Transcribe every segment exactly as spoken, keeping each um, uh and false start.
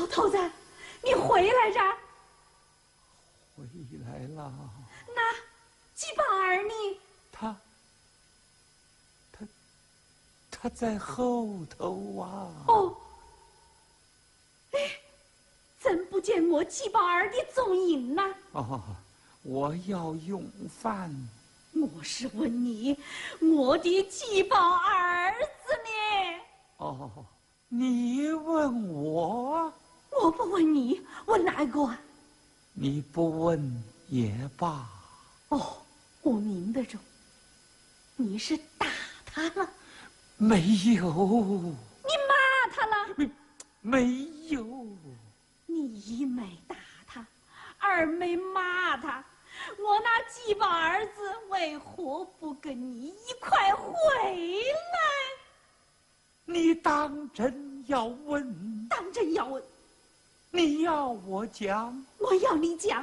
头子，你回来着？ 回来了。 那季宝儿呢？ 他，他，他在后头啊。 哦，哎，怎不见我季宝儿的踪影呢？ 哦，我要用饭。 我是问你，我的季宝儿子呢？ 哦，你问我？ 我不问你，问哪个啊？ 你不问也罢。 哦，我明白着，你是打他了？ 没有。 你骂他了？ 没，没有。 你一没打他，二没骂他，我那季宝儿子为何不跟你一块回来？ 你当真要问？ 当真要问？ 你要我讲？ 我要你讲。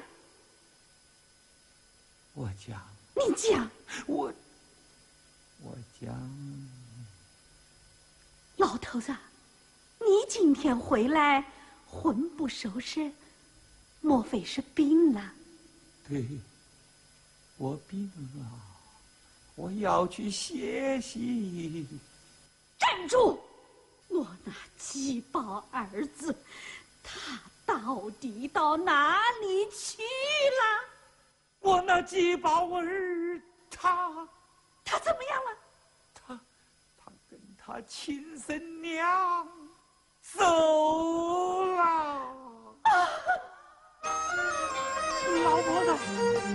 我讲。 你讲。 我我讲。 老头子，你今天回来魂不守舍，莫非是病了？ 对，我病了，我要去歇息。 站住！我那季宝儿子，他到底到哪里去了？ 我那季宝儿，他他怎么样了？ 他他跟他亲生娘走了。老婆子。